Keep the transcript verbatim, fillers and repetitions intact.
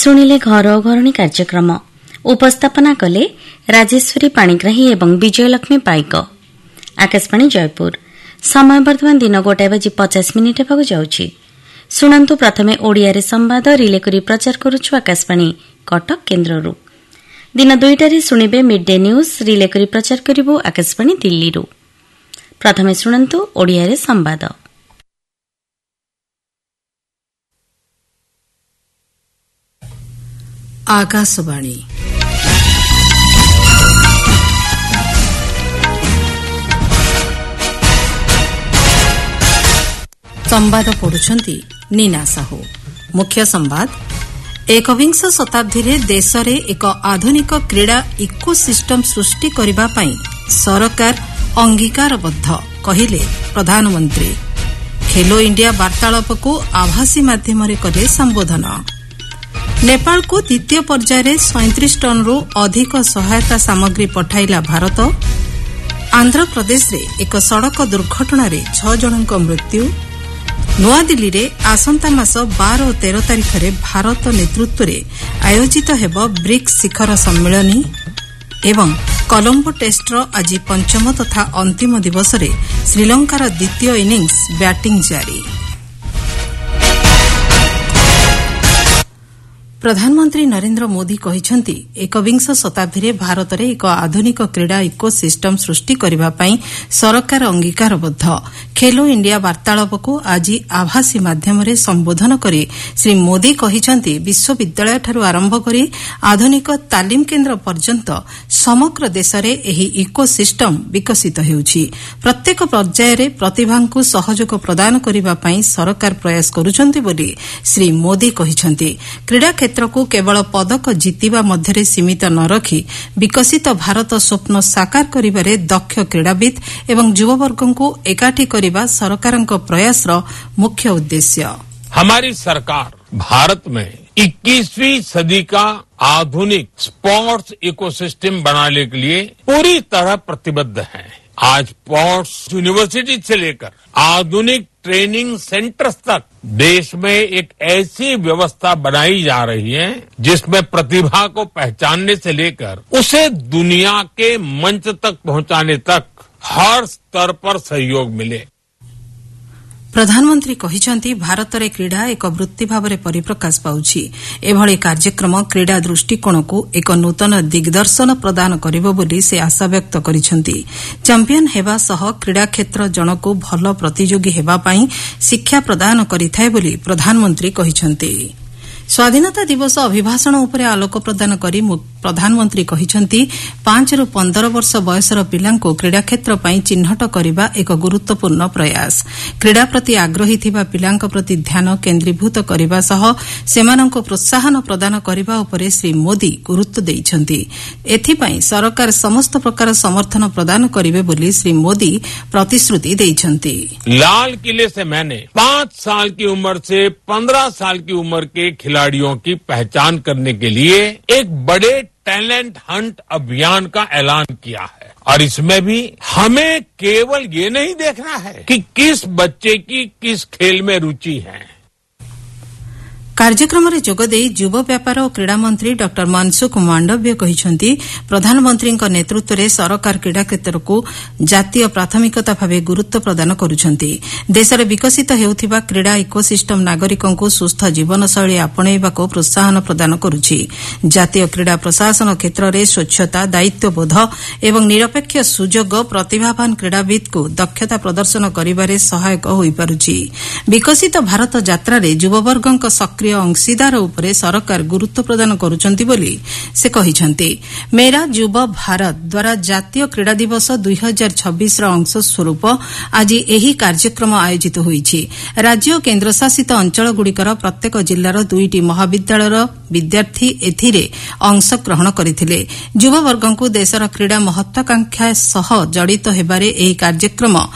ଶୁଣିଲେ ଘର ଘରଣୀ କାର୍ଯ୍ୟକ୍ରମ ଉପସ୍ଥାପନା କଲେ ରାଜେଶ୍ୱରୀ ପାଣିଗ୍ରାହୀ ଏବଂ ବିଜୟଲକ୍ଷ୍ମୀ ପାଇକ। ଆକାଶବାଣୀ ଜୟପୁର। ସମୟ ବର୍ତ୍ତମାନ ଦିନ ଗୋଟାଏ ବାଜି ପଚାଶ ମିନିଟ୍ ହେବାକୁ ଯାଉଛି। ଶୁଣନ୍ତୁ ପ୍ରଥମେ ଓଡ଼ିଆରେ ସମ୍ବାଦ ରିଲେ କରି ପ୍ରଚାର କରୁଛୁ ଆକାଶବାଣୀ କଟକ କେନ୍ଦ୍ରରୁ। ଦିନ ଦୁଇଟାରେ ଶୁଣିବେ ମିଡ୍ ଡେ ନ୍ୟୁଜ୍ ରିଲେ କରି ପ୍ରଚାର କରିବୁ ଆକାଶବାଣୀ ଦିଲ୍ଲୀରୁ। ପ୍ରଥମେ ଶୁଣନ୍ତୁ ଓଡ଼ିଆରେ ସମ୍ବାଦ। ଆକାଶବାଣୀ ସମ୍ବାଦ ପଢୁଛନ୍ତି ନୀନା ସାହୁ। ମୁଖ୍ୟ ସମ୍ବାଦ। ଏକବିଂଶ ଶତାବ୍ଦୀରେ ଦେଶରେ ଏକ ଆଧୁନିକ କ୍ରୀଡ଼ା ଇକୋସିଷ୍ଟମ ସୃଷ୍ଟି କରିବା ପାଇଁ ସରକାର ଅଙ୍ଗୀକାରବଦ୍ଧ କହିଲେ ପ୍ରଧାନମନ୍ତ୍ରୀ। ଖେଲୋ ଇଣ୍ଡିଆ ବାର୍ତ୍ତାଳାପକୁ ଆଭାସୀ ମାଧ୍ୟମରେ କଲେ ସମ୍ବୋଧନ। ନେପାଳକୁ ଦ୍ୱିତୀୟ ପର୍ଯ୍ୟାୟରେ ସଇଁତିରିଶ ଟନ୍ରୁ ଅଧିକ ସହାୟତା ସାମଗ୍ରୀ ପଠାଇଲା ଭାରତ। ଆନ୍ଧ୍ରପ୍ରଦେଶରେ ଏକ ସଡ଼କ ଦୁର୍ଘଟଣାରେ ଛଅ ଜଣଙ୍କ ମୃତ୍ୟୁ। ନୂଆଦିଲ୍ଲୀରେ ଆସନ୍ତା ମାସ ବାର ଓ ତେର ତାରିଖରେ ଭାରତ ନେତୃତ୍ୱରେ ଆୟୋଜିତ ହେବ ବ୍ରିକ୍ସ ଶିଖର ସମ୍ମିଳନୀ। ଏବଂ କଲମ୍ବୋ ଟେଷ୍ଟର ଆଜି ପଞ୍ଚମ ତଥା ଅନ୍ତିମ ଦିବସରେ ଶ୍ରୀଲଙ୍କାର ଦ୍ୱିତୀୟ ଇନିଂସ୍ ବ୍ୟାଟିଂ ଜାରି। ପ୍ରଧାନମନ୍ତ୍ରୀ ନରେନ୍ଦ୍ର ମୋଦି କହିଛନ୍ତି ଏକବିଂଶ ଶତାବ୍ଦୀରେ ଭାରତରେ ଏକ ଆଧୁନିକ କ୍ରୀଡ଼ା ଇକୋସିଷ୍ଟମ ସୃଷ୍ଟି କରିବା ପାଇଁ ସରକାର ଅଙ୍ଗୀକାରବଦ୍ଧ। ଖେଲୋ ଇଣ୍ଡିଆ ବାର୍ତ୍ତାଳାପକୁ ଆଜି ଆଭାସୀ ମାଧ୍ୟମରେ ସମ୍ବୋଧନ କରି ଶ୍ରୀ ମୋଦି କହିଛନ୍ତି ବିଶ୍ୱବିଦ୍ୟାଳୟଠାରୁ ଆରମ୍ଭ କରି ଆଧୁନିକ ତାଲିମ କେନ୍ଦ୍ର ପର୍ଯ୍ୟନ୍ତ ସମଗ୍ର ଦେଶରେ ଏହି ଇକୋସିଷ୍ଟମ ବିକଶିତ ହେଉଛି। ପ୍ରତ୍ୟେକ ପର୍ଯ୍ୟାୟରେ ପ୍ରତିଭାଙ୍କୁ ସହଯୋଗ ପ୍ରଦାନ କରିବା ପାଇଁ ସରକାର ପ୍ରୟାସ କରୁଛନ୍ତି ବୋଲି ଶ୍ରୀ ମୋଦି କହିଛନ୍ତି। କ୍ରୀଡ଼ା କ୍ଷେତ୍ରକୁ କେବଳ ପଦକ ଜିତିବା ମଧ୍ୟରେ ସୀମିତ ନ ରଖି ବିକଶିତ ଭାରତ ସ୍ୱପ୍ନ ସାକାର କରିବାରେ ଦକ୍ଷ କ୍ରୀଡ଼ାବିତ୍ ଏବଂ ଯୁବବର୍ଗଙ୍କୁ ଏକାଠି କରିବା ସରକାରଙ୍କ ପ୍ରୟାସର ମୁଖ୍ୟ ଉଦ୍ଦେଶ୍ୟ। हमारी सरकार भारत में इक्कीसवीं सदी का आधुनिक स्पोर्ट्स इकोसिस्टम बनाने के लिए पूरी तरह प्रतिबद्ध है। आज स्पोर्ट्स यूनिवर्सिटी से लेकर आधुनिक ट्रेनिंग सेंटर्स तक देश में एक ऐसी व्यवस्था बनाई जा रही है जिसमें प्रतिभा को पहचानने से लेकर उसे दुनिया के मंच तक पहुंचाने तक हर स्तर पर सहयोग मिले। ପ୍ରଧାନମନ୍ତ୍ରୀ କହିଛନ୍ତି ଭାରତରେ କ୍ରୀଡ଼ା ଏକ ବୃତ୍ତି ଭାବରେ ପରିପ୍ରକାଶ ପାଉଛି। ଏଭଳି କାର୍ଯ୍ୟକ୍ରମ କ୍ରୀଡ଼ା ଦୃଷ୍ଟିକୋଣକୁ ଏକ ନୂତନ ଦିଗ୍ଦର୍ଶନ ପ୍ରଦାନ କରିବ ବୋଲି ସେ ଆଶାବ୍ୟକ୍ତ କରିଛନ୍ତି। ଚାମ୍ପିୟନ ହେବା ସହ କ୍ରୀଡ଼ା କ୍ଷେତ୍ର ଜଣକୁ ଭଲ ପ୍ରତିଯୋଗୀ ହେବା ପାଇଁ ଶିକ୍ଷା ପ୍ରଦାନ କରିଥାଏ ବୋଲି ପ୍ରଧାନମନ୍ତ୍ରୀ କହିଛନ୍ତି। ସ୍ୱାଧୀନତା ଦିବସ ଅଭିଭାଷଣ ଉପରେ ଆଲୋକ ପ୍ରଦାନ କରି ପ୍ରଧାନମନ୍ତ୍ରୀ କହିଛନ୍ତି ପାଞ୍ଚରୁ ପନ୍ଦର ବର୍ଷ ବୟସର ପିଲାଙ୍କୁ କ୍ରୀଡ଼ା କ୍ଷେତ୍ର ପାଇଁ ଚିହ୍ନଟ କରିବା ଏକ ଗୁରୁତ୍ୱପୂର୍ଣ୍ଣ ପ୍ରୟାସ। କ୍ରୀଡ଼ା ପ୍ରତି ଆଗ୍ରହୀ ଥିବା ପିଲାଙ୍କ ପ୍ରତି ଧ୍ୟାନ କେନ୍ଦ୍ରୀଭୂତ କରିବା ସହ ସେମାନଙ୍କୁ ପ୍ରୋତ୍ସାହନ ପ୍ରଦାନ କରିବା ଉପରେ ଶ୍ରୀ ମୋଦି ଗୁରୁତ୍ୱ ଦେଇଛନ୍ତି। ଏଥିପାଇଁ ସରକାର ସମସ୍ତ ପ୍ରକାର ସମର୍ଥନ ପ୍ରଦାନ କରିବେ ବୋଲି ଶ୍ରୀ ମୋଦି ପ୍ରତିଶ୍ରୁତି ଦେଇଛନ୍ତି। लाल किले से मैंने पांच साल की उम्र से पंद्रह साल की उम्र के खिलाड़ियों की पहचान करने के लिए एक बड़े टैलेंट हंट अभियान का ऐलान किया है और इसमें भी हमें केवल ये नहीं देखना है कि किस बच्चे की किस खेल में रुचि है। କାର୍ଯ୍ୟକ୍ରମରେ ଯୋଗଦେଇ ଯୁବ ବ୍ୟାପାର ଓ କ୍ରୀଡ଼ା ମନ୍ତ୍ରୀ ଡ ମନସୁଖ ମାଣ୍ଡବ୍ୟ କହିଛନ୍ତି ପ୍ରଧାନମନ୍ତ୍ରୀଙ୍କ ନେତୃତ୍ୱରେ ସରକାର କ୍ରୀଡ଼ା କ୍ଷେତ୍ରକୁ ଜାତୀୟ ପ୍ରାଥମିକତା ଭାବେ ଗୁରୁତ୍ୱ ପ୍ରଦାନ କରୁଛନ୍ତି। ଦେଶରେ ବିକଶିତ ହେଉଥିବା କ୍ରୀଡ଼ା ଇକୋସିଷ୍ଟମ ନାଗରିକଙ୍କୁ ସୁସ୍ଥ ଜୀବନଶୈଳୀ ଆପଣେଇବାକୁ ପ୍ରୋତ୍ସାହନ ପ୍ରଦାନ କରୁଛି। ଜାତୀୟ କ୍ରୀଡ଼ା ପ୍ରଶାସନ କ୍ଷେତ୍ରରେ ସ୍ୱଚ୍ଛତା ଦାୟିତ୍ୱବୋଧ ଏବଂ ନିରପେକ୍ଷ ସୁଯୋଗ ପ୍ରତିଭାବାନ କ୍ରୀଡ଼ାବିତ୍ଙ୍କୁ ଦକ୍ଷତା ପ୍ରଦର୍ଶନ କରିବାରେ ସହାୟକ ହୋଇପାରୁଛି। ବିକଶିତ ଭାରତ ଯାତ୍ରାରେ ଯୁବବର୍ଗଙ୍କ ସକ୍ରିୟ ଅଂଶୀଦାର ଉପରେ ସରକାର ଗୁରୁତ୍ୱ ପ୍ରଦାନ କରୁଛନ୍ତି ବୋଲି ସେ କହିଛନ୍ତି। ମେରା ଯୁବ ଭାରତ ଦ୍ୱାରା ଜାତୀୟ କ୍ରୀଡ଼ା ଦିବସ ଦୁଇ ହଜାର ଛବିଶର ଅଂଶସ୍ୱରୂପ ଆଜି ଏହି କାର୍ଯ୍ୟକ୍ରମ ଆୟୋଜିତ ହୋଇଛି। ରାଜ୍ୟ ଓ କେନ୍ଦ୍ରଶାସିତ ଅଞ୍ଚଳଗୁଡ଼ିକର ପ୍ରତ୍ୟେକ ଜିଲ୍ଲାର ଦୁଇଟି ମହାବିଦ୍ୟାଳୟର ବିଦ୍ୟାର୍ଥୀ ଏଥିରେ ଅଂଶଗ୍ରହଣ କରିଥିଲେ। ଯୁବବର୍ଗଙ୍କୁ ଦେଶର କ୍ରୀଡ଼ା ମହତ୍ୱାକାଂକ୍ଷା ସହ ଜଡ଼ିତ ହେବାରେ ଏହି କାର୍ଯ୍ୟକ୍ରମ